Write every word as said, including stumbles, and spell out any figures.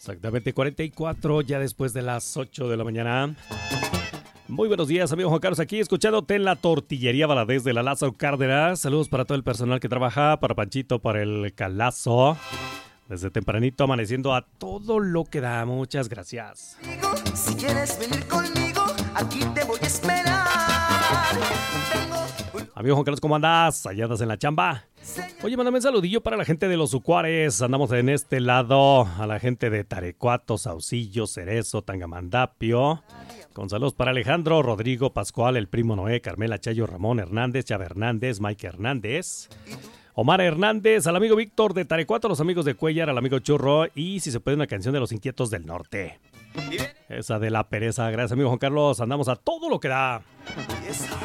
Exactamente, cuarenta y cuatro ya después de las ocho de la mañana. Muy buenos días, amigo Juan Carlos, aquí escuchándote en la Tortillería Valadez de la Lázaro Cárdenas. Saludos para todo el personal que trabaja, para Panchito, para el Calazo. Desde tempranito amaneciendo a todo lo que da. Muchas gracias. Si quieres venir conmigo, aquí te voy a esperar. Tengo... Amigo Juan Carlos, ¿cómo andás? ¿Allá andas en la chamba? Oye, mándame un saludillo para la gente de los Ucuares. Andamos en este lado. A la gente de Tarecuato, Saucillo, Cerezo, Tangamandapio. Con saludos para Alejandro, Rodrigo, Pascual, el primo Noé, Carmela, Chayo, Ramón Hernández, Chava Hernández, Mike Hernández, Omar Hernández, al amigo Víctor de Tarecuato, a los amigos de Cuellar, al amigo Churro y si se puede una canción de los Inquietos del Norte. Esa de la pereza. Gracias, amigo Juan Carlos. Andamos a todo lo que da.